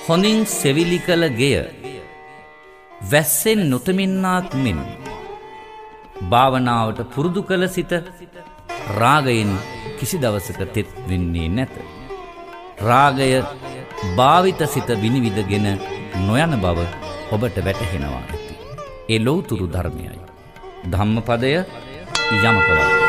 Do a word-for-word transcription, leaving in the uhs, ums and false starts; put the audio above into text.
හොඳින් සෙවිලි කළ ගෙය වැස්සෙන් නොතෙමින්නාක් මෙන් භාවනාවට පුරුදු කළ සිත රාගයෙන් කිසි දවසක තෙත් වෙන්නේ නැත. රාගය භාවිත සිත විනිවිදගෙන නොයන බව ඔබට වැටහෙනවා ඇති. ඒ ලෞතුරු ධර්මයයි. ධම්මපදය යමක වදේ.